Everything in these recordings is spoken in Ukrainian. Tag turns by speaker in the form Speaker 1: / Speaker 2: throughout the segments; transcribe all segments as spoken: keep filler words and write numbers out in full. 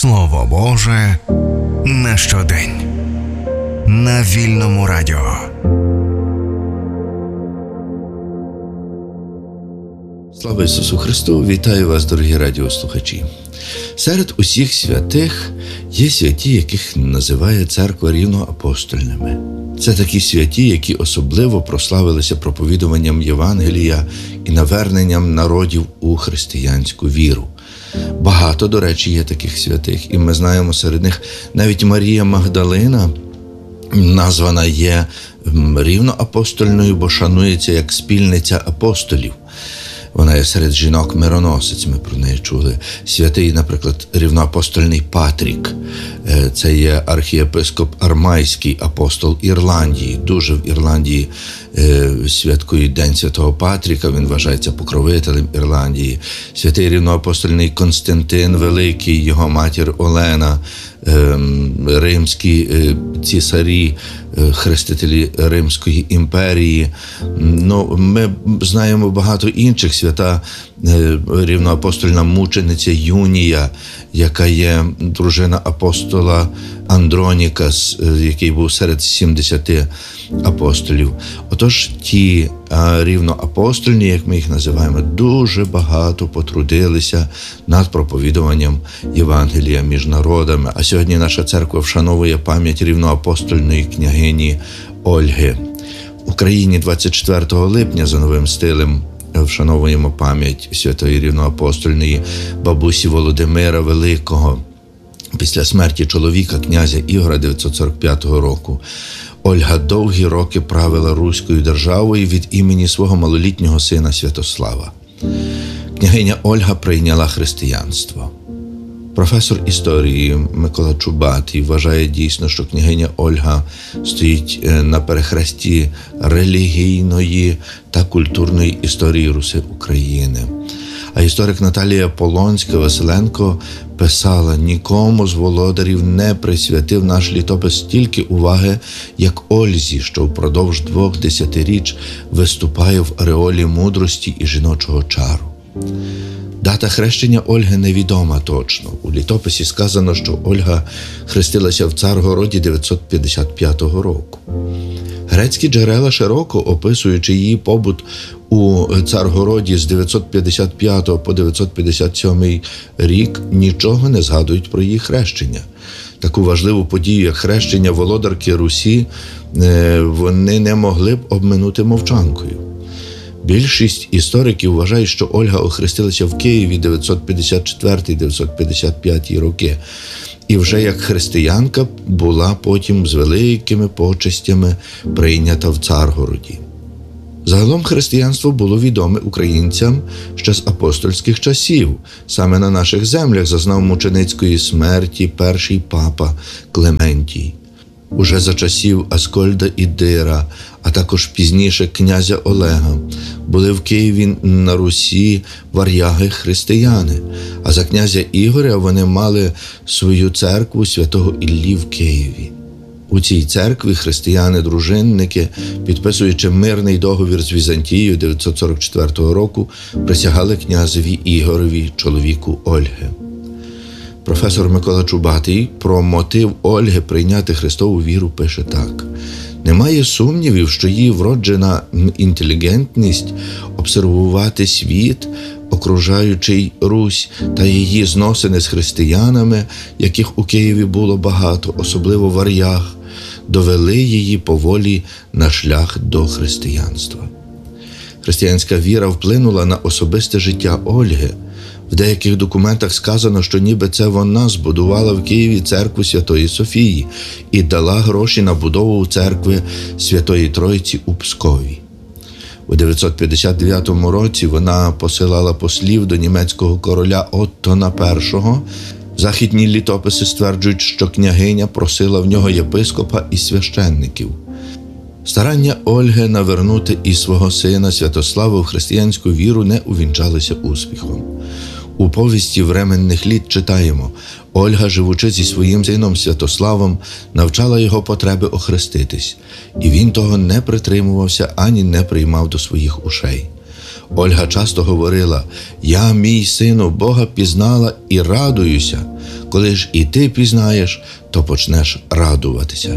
Speaker 1: Слово Боже на щодень. На Вільному радіо.
Speaker 2: Слава Ісусу Христу! Вітаю вас, дорогі радіослухачі! Серед усіх святих є святі, яких називає церква рівноапостольними. Це такі святі, які особливо прославилися проповідуванням Євангелія і наверненням народів у християнську віру. Багато, до речі, є таких святих, і ми знаємо серед них навіть Марія Магдалина, названа є рівноапостольною, бо шанується як спільниця апостолів. Вона є серед жінок-мироносець, ми про неї чули. Святий, наприклад, рівноапостольний Патрік. Це є архієпископ Армайський, апостол Ірландії. Дуже в Ірландії святкують День Святого Патріка, він вважається покровителем Ірландії. Святий рівноапостольний Константин Великий, його матір Олена, римські цісарі, хрестителі Римської імперії. Ну, ми знаємо багато інших. Свята рівноапостольна мучениця Юнія, яка є дружина апостола Андроніка, який був серед сімдесяти апостолів. Отож, ті рівноапостольні, як ми їх називаємо, дуже багато потрудилися над проповідуванням Євангелія між народами. А сьогодні наша церква вшановує пам'ять рівноапостольної княгині Ольги. В Україні двадцять четвертого липня за новим стилем вшановуємо пам'ять святої рівноапостольної бабусі Володимира Великого. Після смерті чоловіка, князя Ігоря дев'ятсот сорок п'ятого року, Ольга довгі роки правила Руською державою від імені свого малолітнього сина Святослава. Княгиня Ольга прийняла християнство. Професор історії Микола Чубатий вважає дійсно, що княгиня Ольга стоїть на перехресті релігійної та культурної історії Руси України. А історик Наталія Полонська-Василенко писала: «Нікому з володарів не присвятив наш літопис стільки уваги, як Ользі, що впродовж двох десятиріч виступає в ореолі мудрості і жіночого чару». Дата хрещення Ольги невідома точно. У літописі сказано, що Ольга хрестилася в Царгороді дев'ятсот п'ятдесят п'ятого року. Грецькі джерела, широко описуючи її побут у Царгороді з дев'ятсот п'ятдесят п'ятого по дев'ятсот п'ятдесят сьомий рік, нічого не згадують про її хрещення. Таку важливу подію, як хрещення володарки Русі, вони не могли б обминути мовчанкою. Більшість істориків вважають, що Ольга охрестилася в Києві дев'ятсот п'ятдесят четвертий - дев'ятсот п'ятдесят п'ятий роки. І вже як християнка була потім з великими почестями прийнята в Царгороді. Загалом християнство було відоме українцям ще з апостольських часів. Саме на наших землях зазнав мученицької смерті перший папа Клементій. Уже за часів Аскольда і Дира, а також пізніше князя Олега, були в Києві на Русі варяги-християни, а за князя Ігоря вони мали свою церкву святого Іллі в Києві. У цій церкві християни-дружинники, підписуючи мирний договір з Візантією дев'ятсот сорок четвертого року, присягали князеві Ігорові, чоловіку Ольги. Професор Микола Чубатий про мотив Ольги прийняти Христову віру пише так: «Немає сумнівів, що її вроджена інтелігентність обсервувати світ, окружаючий Русь, та її зносини з християнами, яких у Києві було багато, особливо варяг, довели її поволі на шлях до християнства». Християнська віра вплинула на особисте життя Ольги. В деяких документах сказано, що ніби це вона збудувала в Києві церкву Святої Софії і дала гроші на будову церкви Святої Тройці у Пскові. У дев'ятсот п'ятдесят дев'ятому році вона посилала послів до німецького короля Оттона першого. Західні літописи стверджують, що княгиня просила в нього єпископа і священників. Старання Ольги навернути і свого сина Святослава в християнську віру не увінчалися успіхом. У повісті «Временних літ» читаємо: Ольга, живучи зі своїм сином Святославом, навчала його потреби охреститись, і він того не притримувався ані не приймав до своїх ушей. Ольга часто говорила: «Я, мій сину, Бога пізнала і радуюся. Коли ж і ти пізнаєш, то почнеш радуватися».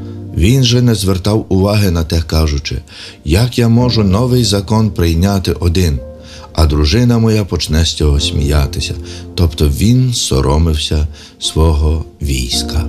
Speaker 2: Він же не звертав уваги на те, кажучи: «Як я можу новий закон прийняти один, а дружина моя почне з цього сміятися». Тобто він соромився свого війська.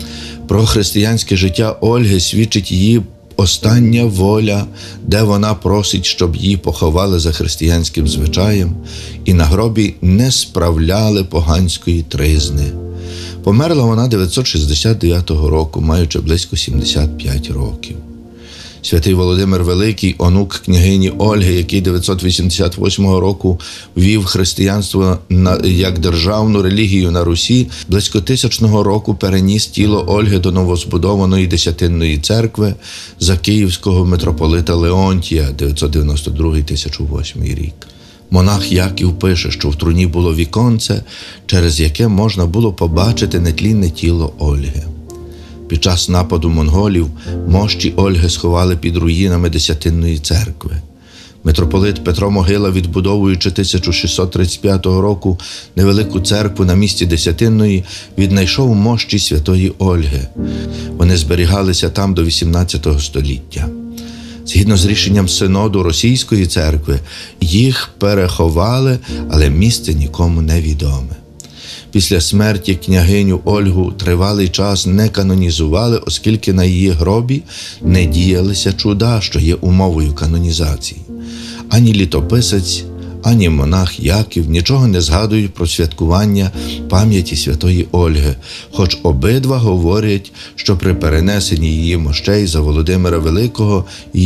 Speaker 2: Про християнське життя Ольги свідчить її остання воля, де вона просить, щоб її поховали за християнським звичаєм і на гробі не справляли поганської тризни. Померла вона дев'ятсот шістдесят дев'ятого року, маючи близько сімдесят п'ять років. Святий Володимир Великий, онук княгині Ольги, який дев'ятсот вісімдесят восьмого року ввів християнство на, як державну релігію на Русі, близько тисячного року переніс тіло Ольги до новозбудованої Десятинної церкви за київського митрополита Леонтія, дев'ятсот дев'яносто другий - тисяча восьмий рік. Монах Яків пише, що в труні було віконце, через яке можна було побачити нетлінне тіло Ольги. Під час нападу монголів мощі Ольги сховали під руїнами Десятинної церкви. Митрополит Петро Могила, відбудовуючи тисяча шістсот тридцять п'ятого року невелику церкву на місці Десятинної, віднайшов мощі святої Ольги. Вони зберігалися там до вісімнадцятого століття. Згідно з рішенням Синоду Російської церкви, їх переховали, але місце нікому не відоме. Після смерті княгиню Ольгу тривалий час не канонізували, оскільки на її гробі не діялися чуда, що є умовою канонізації. Ані літописець, ані монах Яків нічого не згадують про святкування пам'яті святої Ольги, хоч обидва говорять, що при перенесенні її мощей за Володимира Великого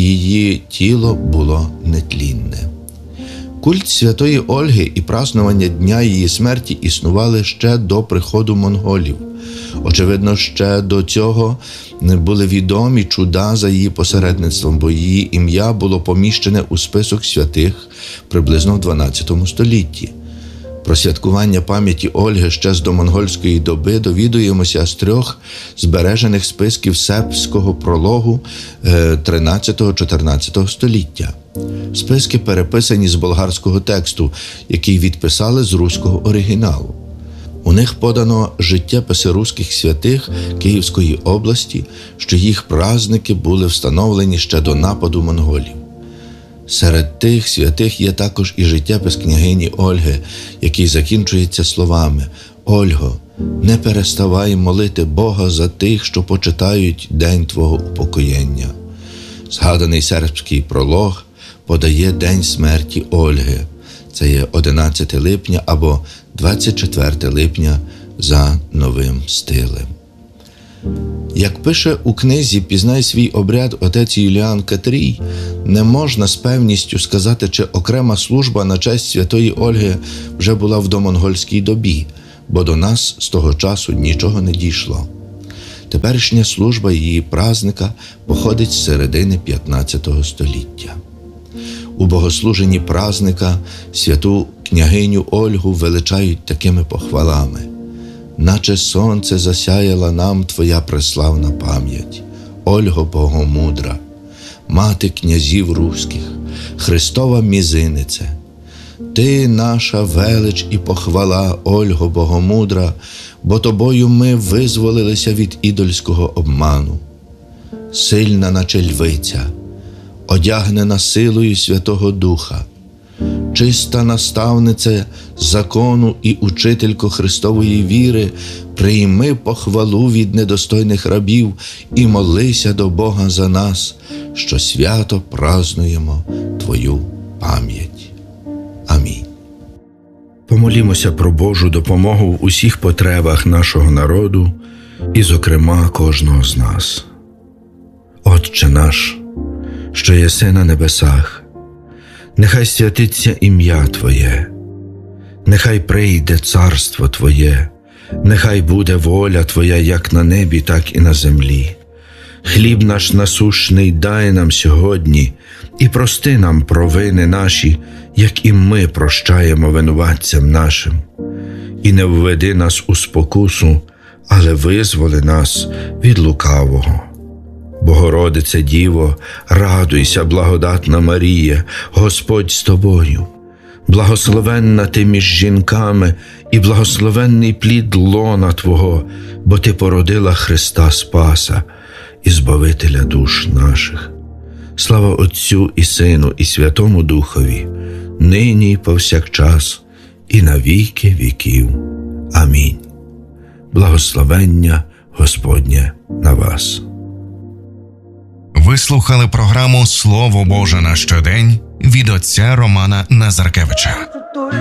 Speaker 2: її тіло було нетлінне. Культ святої Ольги і празнування дня її смерті існували ще до приходу монголів. Очевидно, ще до цього не були відомі чуда за її посередництвом, бо її ім'я було поміщене у список святих приблизно в дванадцятому столітті. Про святкування пам'яті Ольги ще з домонгольської доби довідуємося з трьох збережених списків Себського прологу тринадцятого-чотирнадцятого століття. Списки переписані з болгарського тексту, який відписали з руського оригіналу. У них подано життєписи руських святих Київської області, що їх праздники були встановлені ще до нападу монголів. Серед тих святих є також і життєпис княгині Ольги, який закінчується словами: «Ольго, не переставай молити Бога за тих, що почитають день Твого упокоєння». Згаданий сербський пролог подає день смерті Ольги. Це є одинадцяте липня або двадцять четверте липня за новим стилем. Як пише у книзі «Пізнай свій обряд» отець Юліан Катрій, не можна з певністю сказати, чи окрема служба на честь святої Ольги вже була в домонгольській добі, бо до нас з того часу нічого не дійшло. Теперішня служба її празника походить з середини п'ятнадцятого століття. У богослуженні празника святу княгиню Ольгу величають такими похвалами: «Наче сонце засяяла нам Твоя преславна пам'ять, Ольго Богомудра, мати князів руських, Христова мізинице. Ти наша велич і похвала, Ольго Богомудра, бо Тобою ми визволилися від ідольського обману. Сильна, наче львиця, одягнена силою Святого Духа, чиста наставниця закону і учителько Христової віри, прийми похвалу від недостойних рабів і молися до Бога за нас, що свято празнуємо Твою пам'ять. Амінь».
Speaker 3: Помолімося про Божу допомогу в усіх потребах нашого народу і, зокрема, кожного з нас. Отче наш, що єси на небесах, нехай святиться ім'я Твоє, нехай прийде царство Твоє, нехай буде воля Твоя як на небі, так і на землі. Хліб наш насущний дай нам сьогодні, і прости нам провини наші, як і ми прощаємо винуватцям нашим. І не введи нас у спокусу, але визволи нас від лукавого. Богородице Діво, радуйся, благодатна Марія, Господь з тобою. Благословенна ти між жінками, і благословенний плід лона Твого, бо Ти породила Христа Спаса і Збавителя душ наших. Слава Отцю і Сину, і Святому Духові, нині і повсякчас, і на віки віків. Амінь. Благословення Господнє на вас.
Speaker 1: Ви слухали програму «Слово Боже на щодень» від отця Романа Назаркевича.